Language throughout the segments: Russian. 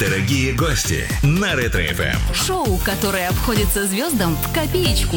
Дорогие гости на Ретро-ФМ. Шоу, которое обходится звездам в копеечку.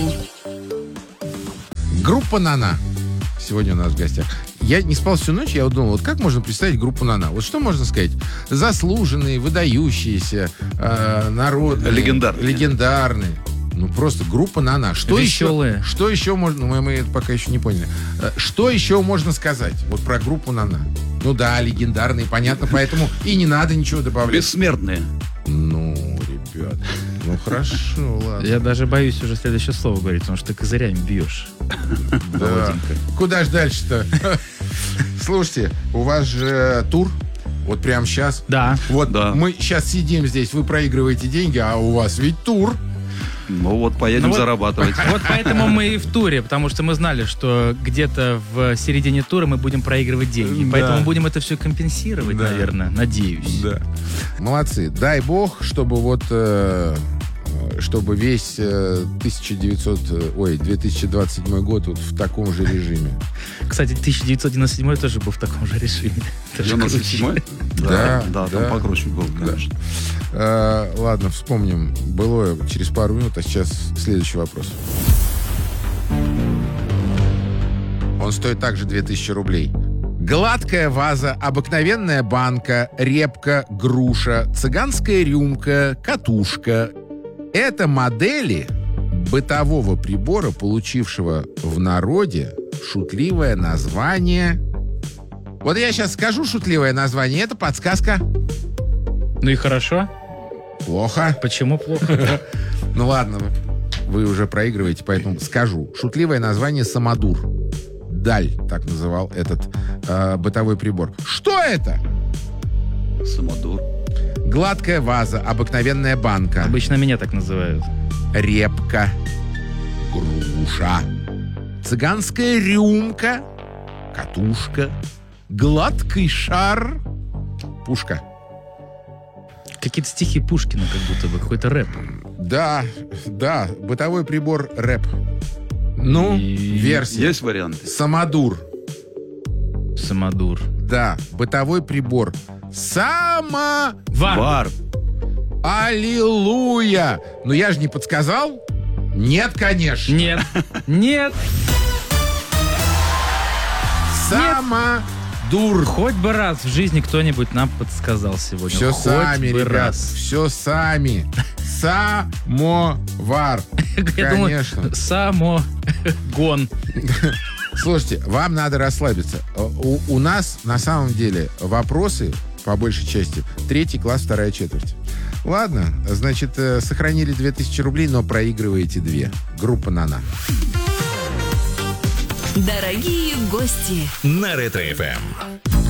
Группа «Нана» сегодня у нас в гостях. Я не спал всю ночь, я вот думал, вот как можно представить группу «Нана»? Вот что можно сказать? Заслуженные, выдающиеся, народные. Легендарные. Ну, просто группа «Нана». Что Веселые. еще? Что еще можно... Мы это пока еще не поняли. Что еще можно сказать вот про группу «Нана»? Ну да, легендарные, понятно, поэтому и не надо ничего добавлять. Бессмертные. Ну, ребят, ну хорошо, ладно. Я даже боюсь уже следующее слово говорить, потому что ты козырями бьешь. Да. Куда ж дальше-то? Слушайте, у вас же тур. Вот прямо сейчас. Да. Вот Да. мы сейчас сидим здесь, вы проигрываете деньги, а у вас ведь тур. Ну вот, поедем зарабатывать. Вот поэтому мы и в туре, потому что мы знали, что где-то в середине тура мы будем проигрывать деньги. Да. Поэтому будем это все компенсировать, Да. наверное, надеюсь. Да. Молодцы. Дай бог, чтобы вот чтобы весь 2027 год вот в таком же режиме. Кстати, 1997 тоже был в таком же режиме. Это же 97-й? Да, Да, там покруче был, конечно. Ладно, вспомним былое через пару минут, а сейчас следующий вопрос. Он стоит также 2000 рублей. Гладкая ваза, обыкновенная банка, репка, груша, цыганская рюмка, катушка. Это модели бытового прибора, получившего в народе шутливое название. Вот я сейчас скажу шутливое название, это подсказка. Ну и хорошо. Плохо. Почему плохо? Ну ладно, вы уже проигрываете, поэтому скажу. Шутливое название «Самодур». Даль, так называл этот бытовой прибор. Что это? Самодур. Гладкая ваза, обыкновенная банка, Обычно меня так называют. репка, груша, цыганская рюмка, катушка, гладкий шар, пушка. Какие-то стихи Пушкина, как будто бы, какой-то рэп. Да, бытовой прибор рэп. Ну, версия. Есть варианты? Самодур. Самодур. Да, бытовой прибор. Вар. Аллилуйя! Ну я же не подсказал? Нет, конечно. Нет. Нет. Самодур. Хоть бы раз в жизни кто-нибудь нам подсказал сегодня. Все Хоть сами, бы ребят. раз. Все сами. Самовар. Я думаю, Конечно. самогон. Слушайте, вам надо расслабиться. У нас на самом деле вопросы, по большей части, 3 класс, 2 четверть. Ладно, значит, сохранили 2000 рублей, но проигрываете 2. Группа «Нана». Дорогие гости. На Ретро-ФМ.